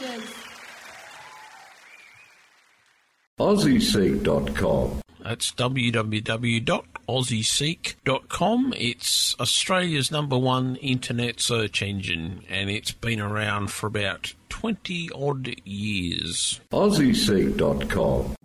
Cheers. AussieSeek.com. That's www.aussieseek.com. It's Australia's #1 internet search engine, and it's been around for about 20-odd years. AussieSeek.com.